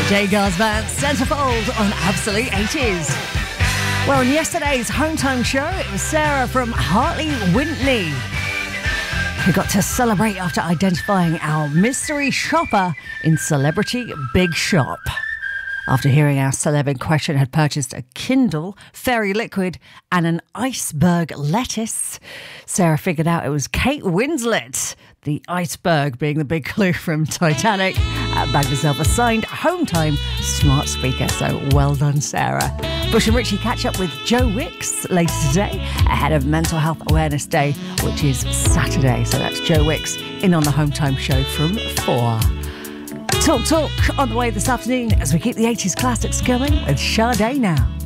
Jay Garsband, Centerfold on Absolute 80s. Well, in yesterday's Home Time show, it was Sarah from Hartley Whitney who got to celebrate after identifying our mystery shopper in Celebrity Big Shop. After hearing our celeb in question had purchased a Kindle, Fairy Liquid and an iceberg lettuce, Sarah figured out it was Kate Winslet, the iceberg being the big clue from Titanic, bagged herself a signed Home Time smart speaker. So well done, Sarah. Bush and Richie catch up with Joe Wicks later today ahead of Mental Health Awareness Day, which is Saturday. So that's Joe Wicks in on the Home Time show from 4. Talk on the way this afternoon as we keep the 80s classics going with Sade now.